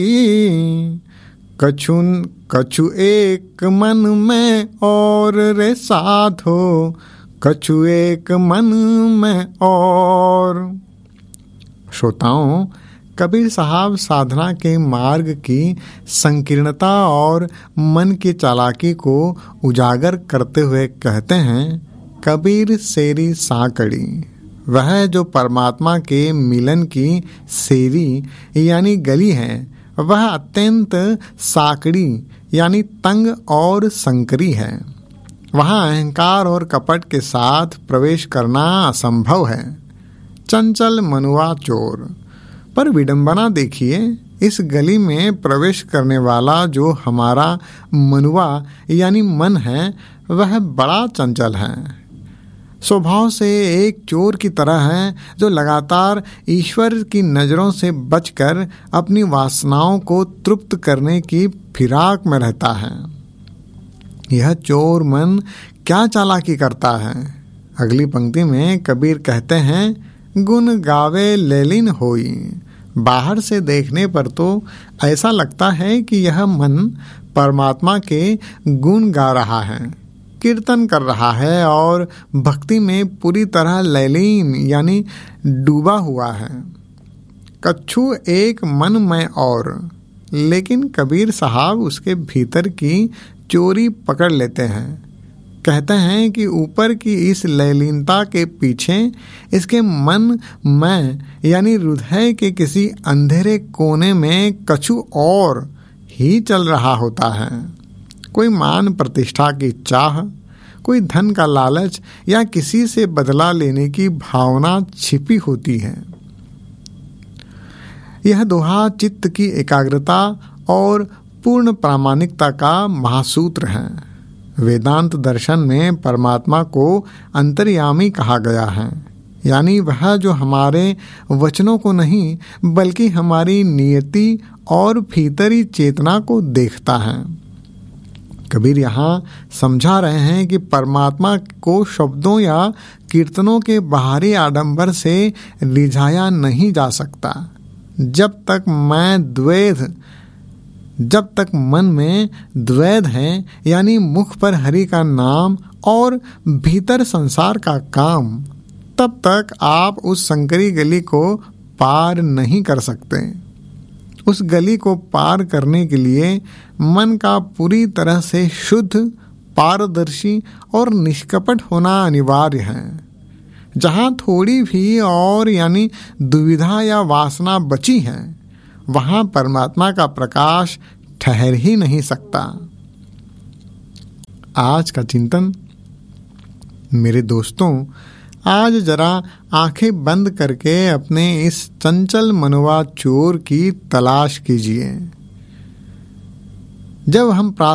कछु एक मन में और रे साधो, कछु एक मन में और। श्रोताओं, कबीर साहब साधना के मार्ग की संकीर्णता और मन की चालाकी को उजागर करते हुए कहते हैं, कबीर सेरी साकड़ी, वह जो परमात्मा के मिलन की सेरी यानी गली है, वह अत्यंत साकड़ी यानी तंग और संकरी है। वहाँ अहंकार और कपट के साथ प्रवेश करना असंभव है। चंचल मनुआ चोर। पर विडंबना देखिए, इस गली में प्रवेश करने वाला जो हमारा मनुआ यानी मन है, वह बड़ा चंचल है। स्वभाव से एक चोर की तरह है, जो लगातार ईश्वर की नज़रों से बचकर अपनी वासनाओं को तृप्त करने की फिराक में रहता है। यह चोर मन क्या चालाकी करता है। अगली पंक्ति में कबीर कहते हैं, गुण गावे लेलिन होई। बाहर से देखने पर तो ऐसा लगता है कि यह मन परमात्मा के गुण गा रहा है, कीर्तन कर रहा है और भक्ति में पूरी तरह लैलीन यानी डूबा हुआ है। कछु एक मन में और। लेकिन कबीर साहब उसके भीतर की चोरी पकड़ लेते हैं। कहते हैं कि ऊपर की इस लयलीनता के पीछे इसके मन में यानी हृदय के किसी अंधेरे कोने में कछु और ही चल रहा होता है। कोई मान प्रतिष्ठा की चाह, कोई धन का लालच या किसी से बदला लेने की भावना छिपी होती है। यह दोहा चित्त की एकाग्रता और पूर्ण प्रामाणिकता का महासूत्र है। वेदांत दर्शन में परमात्मा को अंतर्यामी कहा गया है, यानी वह जो हमारे वचनों को नहीं बल्कि हमारी नियति और भीतरी चेतना को देखता है। कबीर यहाँ समझा रहे हैं कि परमात्मा को शब्दों या कीर्तनों के बाहरी आडंबर से रिझाया नहीं जा सकता। जब तक मन में द्वैध है, यानी मुख पर हरि का नाम और भीतर संसार का काम, तब तक आप उस संकरी गली को पार नहीं कर सकते। उस गली को पार करने के लिए मन का पूरी तरह से शुद्ध, पारदर्शी और निष्कपट होना अनिवार्य है। जहाँ थोड़ी भी और यानी दुविधा या वासना बची है, वहाँ परमात्मा का प्रकाश ठहर ही नहीं सकता। आज का चिंतन। मेरे दोस्तों, आज जरा आंखें बंद करके अपने इस चंचल मनवा चोर की तलाश कीजिए। जब हम